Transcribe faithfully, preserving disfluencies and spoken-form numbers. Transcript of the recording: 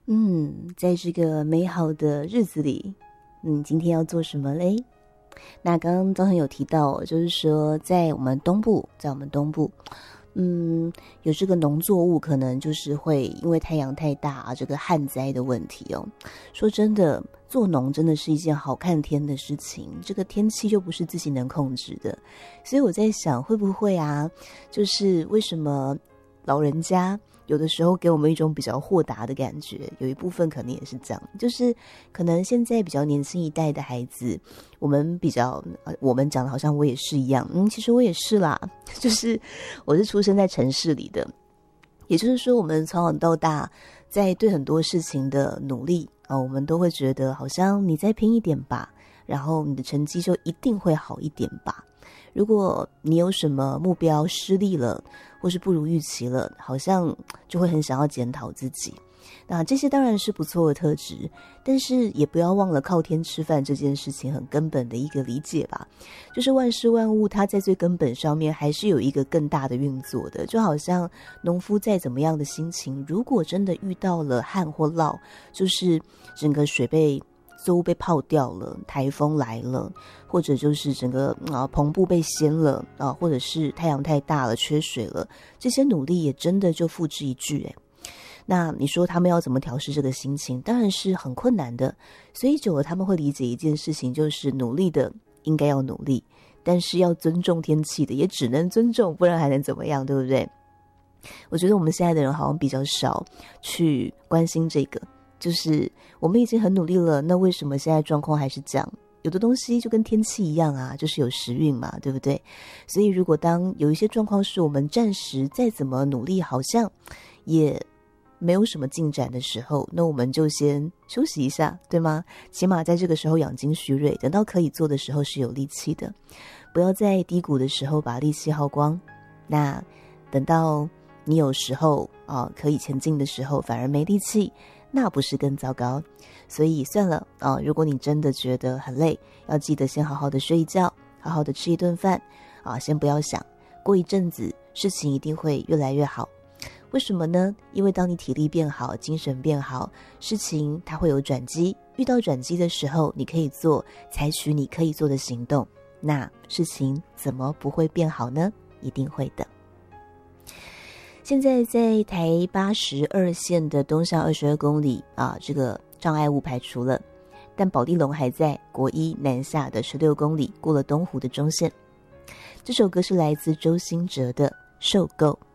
嗯，在这个美好的日子里，嗯，今天要做什么嘞？那刚刚张恒有提到，就是说在我们东部，在我们东部，嗯，有这个农作物可能就是会因为太阳太大啊，这个旱灾的问题哦。说真的，做农真的是一件好看天的事情，这个天气又不是自己能控制的，所以我在想，会不会啊，就是为什么老人家有的时候给我们一种比较豁达的感觉，有一部分可能也是这样，就是可能现在比较年轻一代的孩子，我们比较呃，我们讲的好像我也是一样，嗯，其实我也是啦，就是我是出生在城市里的，也就是说我们从小到大在对很多事情的努力啊、呃，我们都会觉得好像你再拼一点吧，然后你的成绩就一定会好一点吧。如果你有什么目标失利了，或是不如预期了，好像就会很想要检讨自己。那这些当然是不错的特质，但是也不要忘了靠天吃饭这件事情很根本的一个理解吧，就是万事万物它在最根本上面还是有一个更大的运作的，就好像农夫再怎么样的心情，如果真的遇到了旱或涝，就是整个水被作物被泡掉了，台风来了，或者就是整个啊棚布被掀了啊，或者是太阳太大了缺水了，这些努力也真的就付之一炬诶。那你说他们要怎么调试这个心情，当然是很困难的，所以久了他们会理解一件事情，就是努力的应该要努力，但是要尊重天气的也只能尊重，不然还能怎么样，对不对？我觉得我们现在的人好像比较少去关心这个，就是我们已经很努力了，那为什么现在状况还是这样？有的东西就跟天气一样啊，就是有时运嘛，对不对？所以如果当有一些状况是我们暂时再怎么努力好像也没有什么进展的时候，那我们就先休息一下，对吗？起码在这个时候养精蓄锐，等到可以做的时候是有力气的，不要在低谷的时候把力气耗光，那等到你有时候啊可以前进的时候反而没力气，那不是更糟糕？所以算了啊，如果你真的觉得很累，要记得先好好的睡一觉，好好的吃一顿饭啊，先不要想，过一阵子事情一定会越来越好。为什么呢？因为当你体力变好，精神变好，事情它会有转机，遇到转机的时候，你可以做，采取你可以做的行动，那事情怎么不会变好呢？一定会的。现在在台八十二线的东向二十二公里啊，这个障碍物排除了，但保利龙还在国一南下的十六公里，过了东湖的中线。这首歌是来自周兴哲的《受够》。